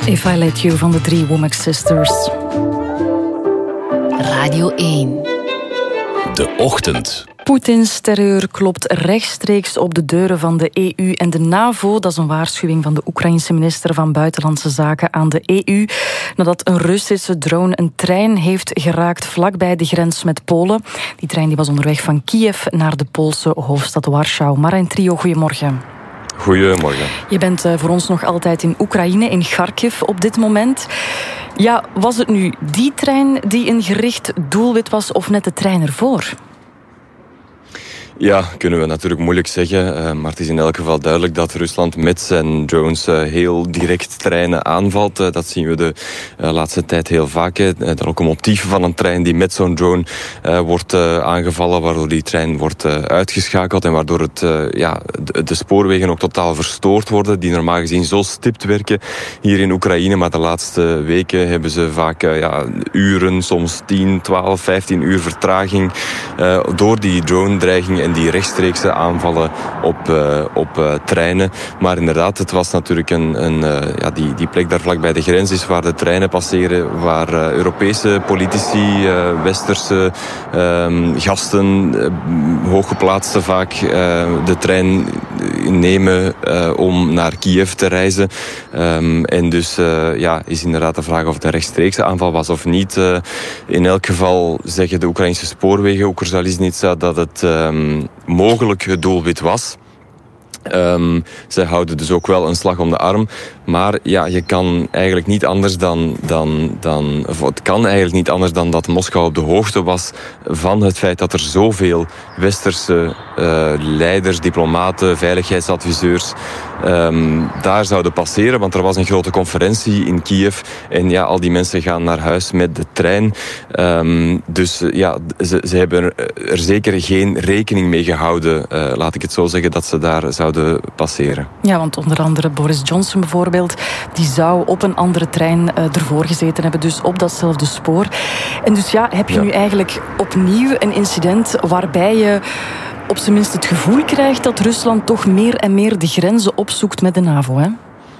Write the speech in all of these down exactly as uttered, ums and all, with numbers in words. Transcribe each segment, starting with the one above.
If I Let You van de drie Womack Sisters. Radio één. De Ochtend. Poetins terreur klopt rechtstreeks op de deuren van de E U en de NAVO. Dat is een waarschuwing van de Oekraïense minister van Buitenlandse Zaken aan de E U. Nadat een Russische drone een trein heeft geraakt vlakbij de grens met Polen. Die trein die was onderweg van Kiev naar de Poolse hoofdstad Warschau. Marijn Trio, goedemorgen. Goedemorgen. Je bent voor ons nog altijd in Oekraïne, in Kharkiv op dit moment. Ja, was het nu die trein die een gericht doelwit was of net de trein ervoor? Ja, kunnen we natuurlijk moeilijk zeggen. Uh, maar het is in elk geval duidelijk dat Rusland met zijn drones uh, heel direct treinen aanvalt. Uh, dat zien we de uh, laatste tijd heel vaak. Uh, de locomotief van een trein die met zo'n drone uh, wordt uh, aangevallen, waardoor die trein wordt uh, uitgeschakeld en waardoor het, uh, ja, de, de spoorwegen ook totaal verstoord worden, die normaal gezien zo stipt werken hier in Oekraïne. Maar de laatste weken hebben ze vaak uh, ja, uren, soms tien, twaalf, vijftien uur vertraging uh, door die drone-dreiging en die rechtstreekse aanvallen op, uh, op uh, treinen. Maar inderdaad, het was natuurlijk een, een, uh, ja, die, die plek daar vlak bij de grens is waar de treinen passeren, waar uh, Europese politici, uh, westerse uh, gasten, uh, hooggeplaatsten vaak uh, de trein nemen uh, om naar Kiev te reizen. Um, en dus uh, ja, is inderdaad de vraag of het een rechtstreekse aanval was of niet. Uh, in elk geval zeggen de Oekraïnse spoorwegen, Ukrzaliznytsia, dat het um, mogelijk het doelwit was. Um, zij houden dus ook wel een slag om de arm. Maar ja, je kan eigenlijk niet anders dan, dan, dan of het kan eigenlijk niet anders dan dat Moskou op de hoogte was van het feit dat er zoveel westerse uh, leiders, diplomaten, veiligheidsadviseurs um, daar zouden passeren. Want er was een grote conferentie in Kiev en ja, al die mensen gaan naar huis met de trein. Um, dus uh, ja, ze, ze hebben er, er zeker geen rekening mee gehouden, uh, laat ik het zo zeggen, dat ze daar zouden passeren. Ja, want onder andere Boris Johnson bijvoorbeeld, die zou op een andere trein uh, ervoor gezeten hebben, dus op datzelfde spoor. En dus ja, heb je ja. nu eigenlijk opnieuw een incident waarbij je op zijn minst het gevoel krijgt dat Rusland toch meer en meer de grenzen opzoekt met de NAVO, hè?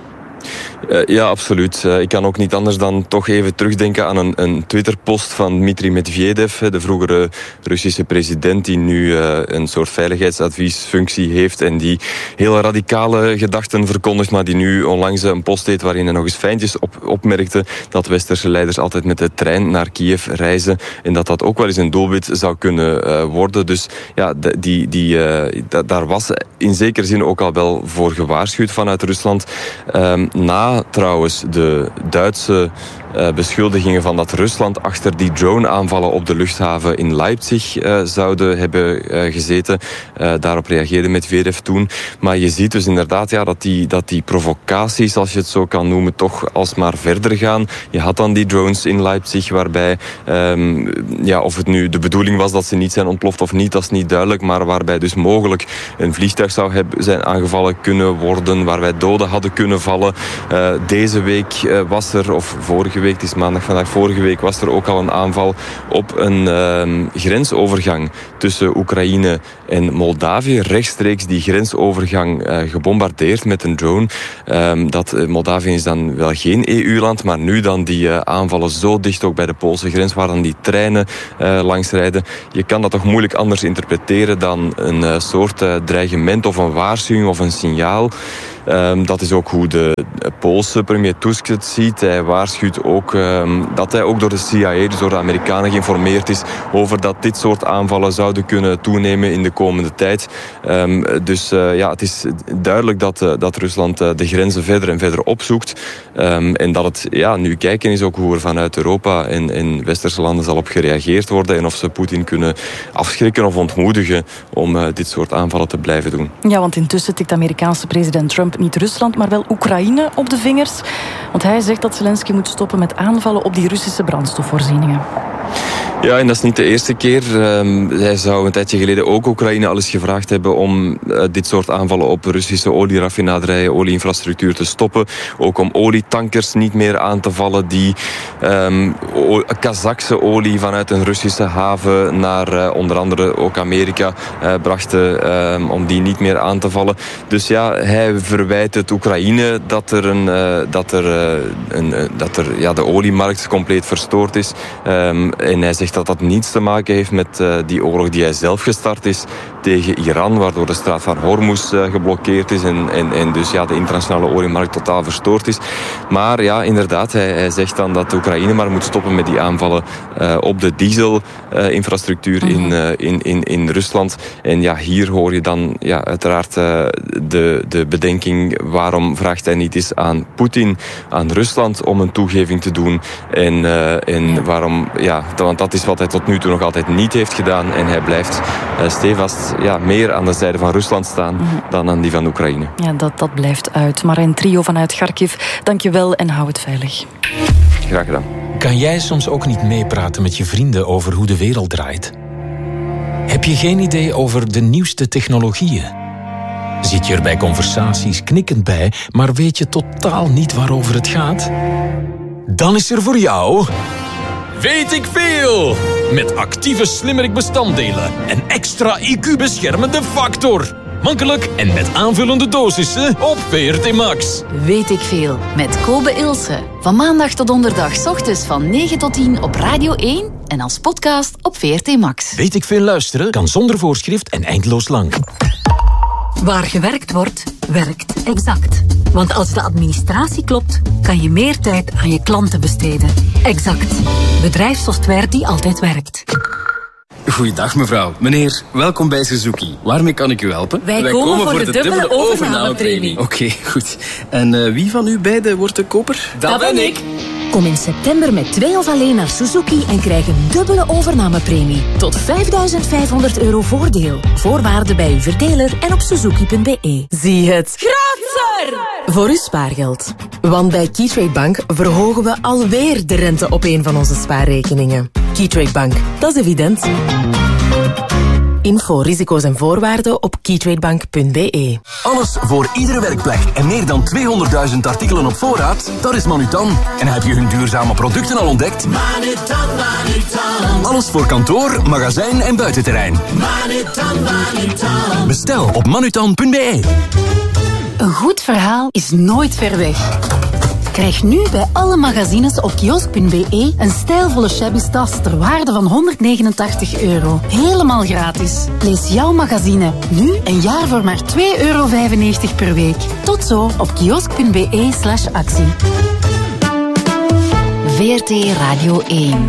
Uh, ja, absoluut. Uh, ik kan ook niet anders dan toch even terugdenken aan een, een Twitter-post van Dmitri Medvedev, de vroegere Russische president, die nu uh, een soort veiligheidsadviesfunctie heeft en die hele radicale gedachten verkondigt, maar die nu onlangs een post deed waarin hij nog eens fijntjes op, opmerkte dat westerse leiders altijd met de trein naar Kiev reizen en dat dat ook wel eens een doelwit zou kunnen uh, worden. Dus ja, de, die, die, uh, da, daar was in zekere zin ook al wel voor gewaarschuwd vanuit Rusland. Um, na trouwens de Duitse uh, beschuldigingen van dat Rusland achter die drone-aanvallen op de luchthaven in Leipzig uh, zouden hebben uh, gezeten. Uh, daarop reageerde Medvedev toen. Maar je ziet dus inderdaad ja, dat, die, dat die provocaties, als je het zo kan noemen, toch alsmaar verder gaan. Je had dan die drones in Leipzig waarbij, um, ja, of het nu de bedoeling was dat ze niet zijn ontploft of niet, dat is niet duidelijk, maar waarbij dus mogelijk een vliegtuig zou hebben, zijn aangevallen kunnen worden, waarbij doden hadden kunnen vallen. Uh, deze week uh, was er, of vorige week, het is maandag vandaag, vorige week was er ook al een aanval op een uh, grensovergang tussen Oekraïne en Moldavië. Rechtstreeks die grensovergang uh, gebombardeerd met een drone. Um, dat uh, Moldavië is dan wel geen E U-land, maar nu dan die uh, aanvallen zo dicht ook bij de Poolse grens, waar dan die treinen uh, langs rijden. Je kan dat toch moeilijk anders interpreteren dan een uh, soort uh, dreigement of een waarschuwing of een signaal. Um, dat is ook hoe de Poolse premier Tusk het ziet. Hij waarschuwt ook um, dat hij ook door de C I A, dus door de Amerikanen, geïnformeerd is over dat dit soort aanvallen zouden kunnen toenemen in de komende tijd. Um, dus uh, ja, het is duidelijk dat, uh, dat Rusland uh, de grenzen verder en verder opzoekt. Um, en dat het ja, nu kijken is ook hoe er vanuit Europa en, en westerse landen zal op gereageerd worden en of ze Poetin kunnen afschrikken of ontmoedigen om uh, dit soort aanvallen te blijven doen. Ja, want intussen tikt de Amerikaanse president Trump niet Rusland, maar wel Oekraïne op de vingers. Want hij zegt dat Zelensky moet stoppen met aanvallen op die Russische brandstofvoorzieningen. Ja, en dat is niet de eerste keer. Um, hij zou een tijdje geleden ook Oekraïne al eens gevraagd hebben om uh, dit soort aanvallen op Russische olieraffinaderijen, olieinfrastructuur te stoppen. Ook om olietankers niet meer aan te vallen die um, o- Kazachse olie vanuit een Russische haven naar uh, onder andere ook Amerika uh, brachten, um, om die niet meer aan te vallen. Dus ja, hij verwijt het Oekraïne dat er, een, uh, dat er, uh, een, uh, dat er ja, de oliemarkt compleet verstoord is. Um, en hij zegt dat dat niets te maken heeft met uh, die oorlog die hij zelf gestart is tegen Iran, waardoor de straat van Hormuz uh, geblokkeerd is en, en, en dus ja, de internationale oliemarkt totaal verstoord is. Maar ja, inderdaad, hij, hij zegt dan dat de Oekraïne maar moet stoppen met die aanvallen uh, op de dieselinfrastructuur uh, in, uh, in, in, in Rusland. En ja, hier hoor je dan ja, uiteraard uh, de, de bedenking, waarom vraagt hij niet eens aan Poetin, aan Rusland, om een toegeving te doen. En, uh, en waarom, ja, want dat is wat hij tot nu toe nog altijd niet heeft gedaan. En hij blijft uh, stevast ja, meer aan de zijde van Rusland staan mm-hmm. dan aan die van Oekraïne. Ja, dat, dat blijft uit. Marijn Trio vanuit Kharkiv, dank je wel en hou het veilig. Graag gedaan. Kan jij soms ook niet meepraten met je vrienden over hoe de wereld draait? Heb je geen idee over de nieuwste technologieën? Zit je er bij conversaties knikkend bij, maar weet je totaal niet waarover het gaat? Dan is er voor jou... Weet ik veel! Met actieve slimmerik-bestanddelen en extra I Q-beschermende factor. Makkelijk en met aanvullende dosissen op V R T Max. Weet ik veel, met Kobe Ilse. Van maandag tot donderdag 's ochtends van negen tot tien op Radio één en als podcast op V R T Max. Weet ik veel luisteren kan zonder voorschrift en eindeloos lang. Waar gewerkt wordt, werkt Exact. Want als de administratie klopt, kan je meer tijd aan je klanten besteden. Exact. Bedrijfssoftware die altijd werkt. Goeiedag mevrouw. Meneer, welkom bij Suzuki. Waarmee kan ik u helpen? Wij, Wij komen, komen voor de, de dubbele overnamepremie. Oké, okay, goed. En uh, wie van u beiden wordt de koper? Dat, dat ben ik. Kom in september met twee of alleen naar Suzuki en krijg een dubbele overnamepremie. Tot vijfduizend vijfhonderd euro voordeel. Voorwaarden bij uw verdeler en op suzuki punt b e. Zie het groter voor uw spaargeld. Want bij Keytrade Bank verhogen we alweer de rente op een van onze spaarrekeningen. Keytrade Bank, dat is evident. Info, risico's en voorwaarden op keytradebank punt b e. Alles voor iedere werkplek en meer dan tweehonderdduizend artikelen op voorraad? Dat is Manutan. En heb je hun duurzame producten al ontdekt? Manutan, Manutan. Alles voor kantoor, magazijn en buitenterrein. Manutan, Manutan. Bestel op manutan punt b e. Een goed verhaal is nooit ver weg. Krijg nu bij alle magazines op kiosk punt b e een stijlvolle shabby tas ter waarde van honderdnegenentachtig euro. Helemaal gratis. Lees jouw magazine nu een jaar voor maar twee euro vijfennegentig per week. Tot zo op kiosk punt b e slash actie. V R T Radio één.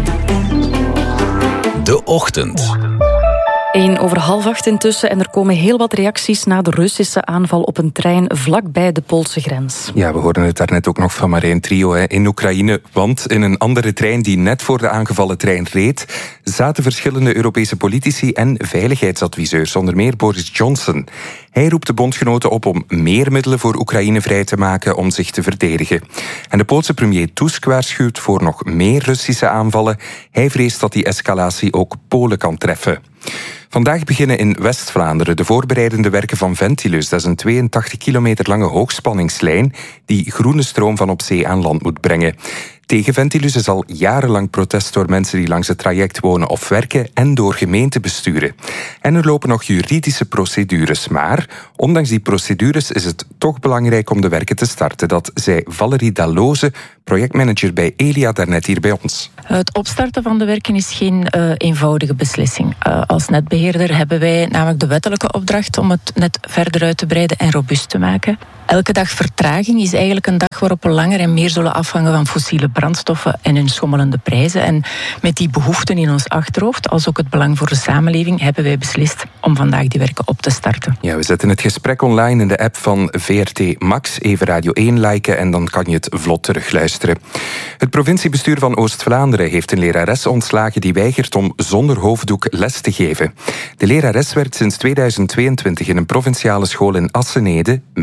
De Ochtend. Eén over half acht intussen en er komen heel wat reacties na de Russische aanval op een trein vlakbij de Poolse grens. Ja, we hoorden het daarnet ook nog van Marijn Trio hè, in Oekraïne. Want in een andere trein die net voor de aangevallen trein reed, zaten verschillende Europese politici en veiligheidsadviseurs, onder meer Boris Johnson. Hij roept de bondgenoten op om meer middelen voor Oekraïne vrij te maken om zich te verdedigen. En de Poolse premier Tusk waarschuwt voor nog meer Russische aanvallen. Hij vreest dat die escalatie ook Polen kan treffen. Vandaag beginnen in West-Vlaanderen de voorbereidende werken van Ventilus. Dat is een tweeëntachtig kilometer lange hoogspanningslijn die groene stroom van op zee aan land moet brengen. Tegen Ventilus is al jarenlang protest door mensen die langs het traject wonen of werken en door gemeentebesturen. En er lopen nog juridische procedures, maar ondanks die procedures is het toch belangrijk om de werken te starten. Dat zei Valerie Dalloze, projectmanager bij Elia, daarnet hier bij ons. Het opstarten van de werken is geen uh, eenvoudige beslissing. Uh, als netbeheerder hebben wij namelijk de wettelijke opdracht om het net verder uit te breiden en robuust te maken. Elke dag vertraging is eigenlijk een dag waarop we langer en meer zullen afhangen van fossiele brandstoffen en hun schommelende prijzen. En met die behoeften in ons achterhoofd, als ook het belang voor de samenleving, hebben wij beslist om vandaag die werken op te starten. Ja, we zetten het gesprek online in de app van V R T Max. Even Radio één liken en dan kan je het vlot terugluisteren. Het provinciebestuur van Oost-Vlaanderen heeft een lerares ontslagen die weigert om zonder hoofddoek les te geven. De lerares werkt sinds tweeduizend tweeëntwintig in een provinciale school in Assenede met een hoofddoek.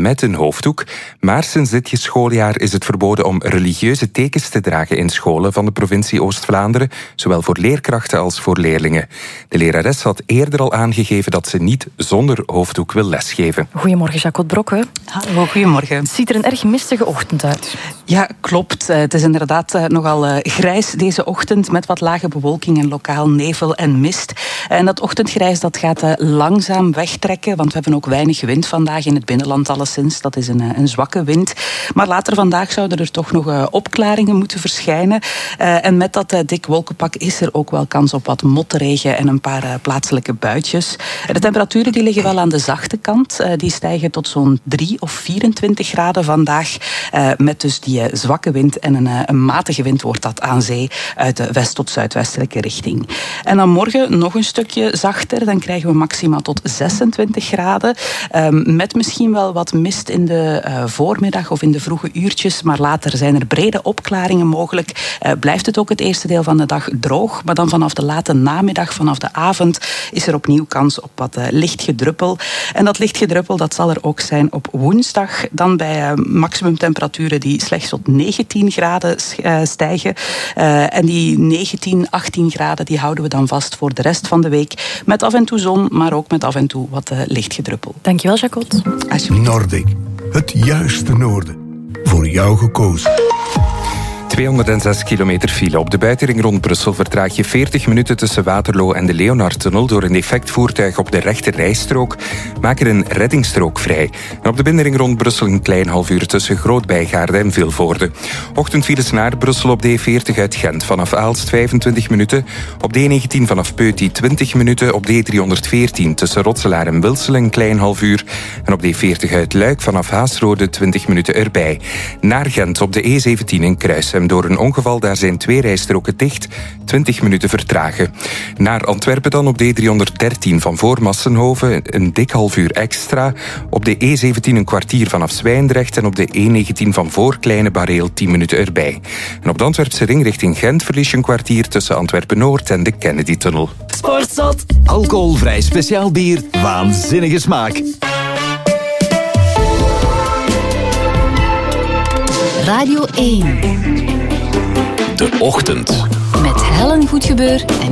hoofddoek. Maar sinds dit schooljaar is het verboden om religieuze tekens te dragen in scholen van de provincie Oost-Vlaanderen, zowel voor leerkrachten als voor leerlingen. De lerares had eerder al aangegeven dat ze niet zonder hoofddoek wil lesgeven. Goedemorgen, Jacot Brokke. Hallo, goedemorgen. Het ziet er een erg mistige ochtend uit. Ja, klopt. Het is inderdaad nogal grijs deze ochtend met wat lage bewolking en lokaal nevel en mist. En dat ochtendgrijs dat gaat langzaam wegtrekken, want we hebben ook weinig wind vandaag in het binnenland alleszins. Dat is een, een zwakke wind. Maar later vandaag zouden er toch nog opklaringen moeten verschijnen. En met dat dik wolkenpak is er ook wel kans op wat motregen en een paar plaatselijke buitjes. De temperaturen die liggen wel aan de zachte kant. Die stijgen tot zo'n drie of vierentwintig graden vandaag. Met dus die zwakke wind en een, een matige wind wordt dat aan zee uit de west- tot zuidwestelijke richting. En dan morgen nog een stukje zachter. Dan krijgen we maxima tot zesentwintig graden. Met misschien wel wat mist in de voormiddag of in de vroege uurtjes. Maar later zijn er brede opklaringen mogelijk. Blijft het ook het eerste deel van de dag droog. Maar dan vanaf de late namiddag, vanaf de avond, is er opnieuw kans op wat uh, licht gedruppel. En dat licht gedruppel dat zal er ook zijn op woensdag. Dan bij uh, maximumtemperaturen die slechts tot negentien graden uh, stijgen. Uh, en die negentien, achttien graden die houden we dan vast voor de rest van de week. Met af en toe zon, maar ook met af en toe wat uh, licht gedruppel. Dankjewel, Jacot. Nordic, het juiste noorden. Voor jou gekozen. tweehonderdzes kilometer file. Op de buitenring rond Brussel vertraag je veertig minuten tussen Waterloo en de Leonardtunnel. Door een defect voertuig op de rechter rijstrook maak er een reddingsstrook vrij. En op de binnenring rond Brussel een klein half uur tussen Groot-Bijgaarde en Vilvoorde. Ochtendfiles naar Brussel op de E veertig uit Gent. Vanaf Aalst vijfentwintig minuten. Op de E negentien vanaf Peuty twintig minuten. Op de E driehonderdveertien tussen Rotselaar en Wilsel een klein half uur. En op de E veertig uit Luik vanaf Haasrode twintig minuten erbij. Naar Gent op de E zeventien in Kruisem. Door een ongeval, daar zijn twee rijstroken dicht, twintig minuten vertragen. Naar Antwerpen dan op de E driehonderddertien van voor Massenhoven, een dik half uur extra. Op de E zeventien een kwartier vanaf Zwijndrecht en op de E negentien van voor Kleine Bareel tien minuten erbij. En op de Antwerpse ring richting Gent verlies je een kwartier tussen Antwerpen-Noord en de Kennedy-tunnel. Sportzot. Alcoholvrij speciaal bier, waanzinnige smaak. Radio één. De Ochtend. Met Helen Goedgebeur en